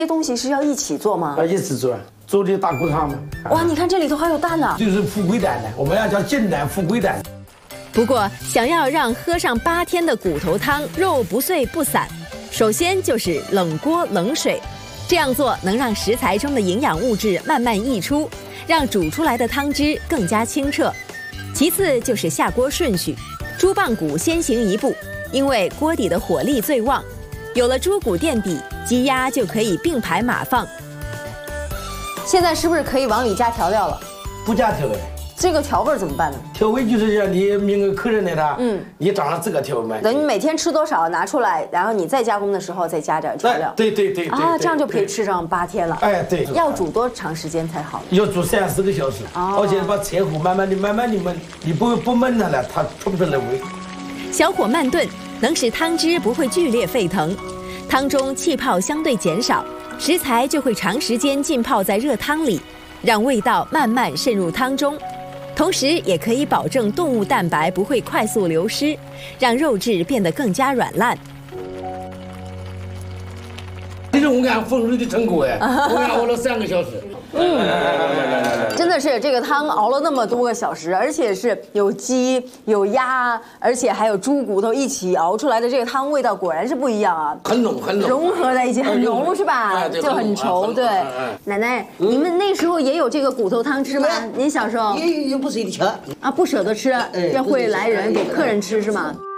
这东西是要一起做吗？ 一起做，做的大骨汤嘛。 哇，你看这里头还有蛋呢。 这是富贵蛋呢，我们要叫金蛋、富贵蛋。 不过，想要让喝上8天的骨头汤肉不碎不散，首先就是冷锅冷水。这样做能让食材中的营养物质慢慢溢出，让煮出来的汤汁更加清澈。其次就是下锅顺序，猪棒骨先行一步，因为锅底的火力最旺。有了猪骨垫底，鸡鸭就可以并排码放。 现在是不是可以往里加调料了？ 不加调味。 这个调味怎么办呢？ 调味就是让你每个客人来的，你照上这个调味。 等你每天吃多少拿出来，然后你再加工的时候再加点调料。 对啊，这样就可以吃上8天了。 哎，对。 要煮多长时间才好？ 要煮3-4个小时，而且把柴火慢慢的焖，你不焖它了，它出不出来味。 小火慢炖能使汤汁不会剧烈沸腾，汤中气泡相对减少，食材就会长时间浸泡在热汤里，让味道慢慢渗入汤中。同时也可以保证动物蛋白不会快速流失，让肉质变得更加软烂。 这是我俺风水的成果哎，我俺熬了3个小时。 真的是这个汤熬了那么多个小时，而且是有鸡有鸭，而且还有猪骨头一起熬出来的这个汤，味道果然是不一样啊， 很浓， 融合在一起，很浓是吧？就很稠。对，奶奶，你们那时候也有这个骨头汤吃吗？您小时候也不舍得吃啊，不舍得吃，要会来人给客人吃是吗？